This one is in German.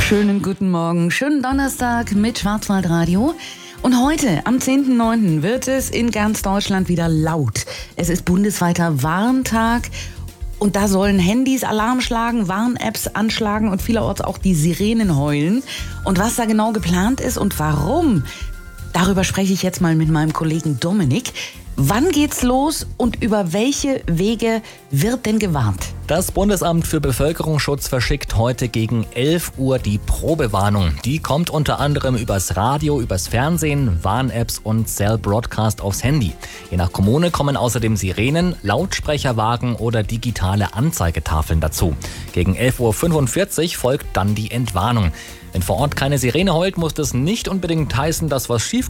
Schönen guten Morgen, schönen Donnerstag mit Schwarzwaldradio. Und heute, am 10.09., wird es in ganz Deutschland wieder laut. Es ist bundesweiter Warntag und da sollen Handys Alarm schlagen, Warn-Apps anschlagen und vielerorts auch die Sirenen heulen. Und was da genau geplant ist und warum, darüber spreche ich jetzt mal mit meinem Kollegen Dominik. Wann geht's los und über welche Wege wird denn gewarnt? Das Bundesamt für Bevölkerungsschutz verschickt heute gegen 11 Uhr die Probewarnung. Die kommt unter anderem übers Radio, übers Fernsehen, Warn-Apps und Cell Broadcast aufs Handy. Je nach Kommune kommen außerdem Sirenen, Lautsprecherwagen oder digitale Anzeigetafeln dazu. Gegen 11.45 Uhr folgt dann die Entwarnung. Wenn vor Ort keine Sirene heult, muss das nicht unbedingt heißen, dass was schief